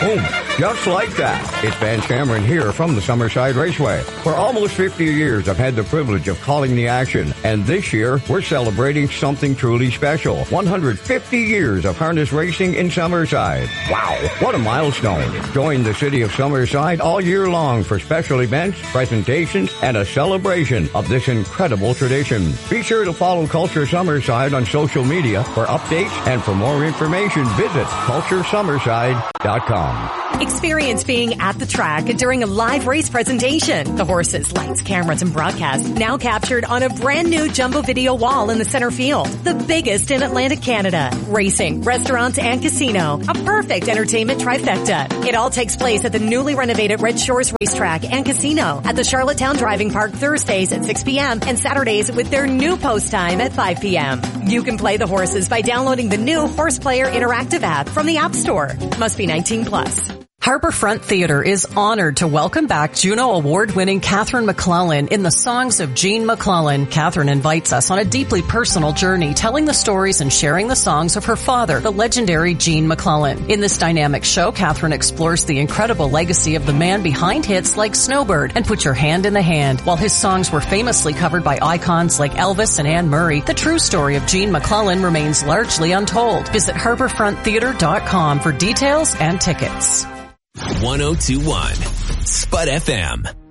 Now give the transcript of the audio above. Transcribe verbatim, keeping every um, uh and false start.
Boom. Just like that. It's Vance Cameron here from the Summerside Raceway. For almost fifty years, I've had the privilege of calling the action. And this year, we're celebrating something truly special. one hundred fifty years of harness racing in Summerside. Wow. What a milestone. Join the city of Summerside all year long for special events, presentations, and a celebration of this incredible tradition. Be sure to follow Culture Summerside on social media for updates, and for more information, visit culture summerside dot com. Experience being at the track during a live race presentation. The horses, lights, cameras, and broadcast now captured on a brand new jumbo video wall in the center field. The biggest in Atlantic Canada. Racing, restaurants, and casino. A perfect entertainment trifecta. It all takes place at the newly renovated Red Shores Racetrack and Casino at the Charlottetown Driving Park Thursdays at six p.m. and Saturdays with their new post time at five p.m. You can play the horses by downloading the new Horse Player Interactive app from the App Store. Must be nineteen plus. Harborfront Theater is honored to welcome back Juno Award-winning Catherine McClellan in the Songs of Jean McClellan. Catherine invites us on a deeply personal journey, telling the stories and sharing the songs of her father, the legendary Jean McClellan. In this dynamic show, Catherine explores the incredible legacy of the man behind hits like Snowbird and Put Your Hand in the Hand. While his songs were famously covered by icons like Elvis and Anne Murray, the true story of Jean McClellan remains largely untold. Visit harborfront theater dot com for details and tickets. one oh two point one Spud F M.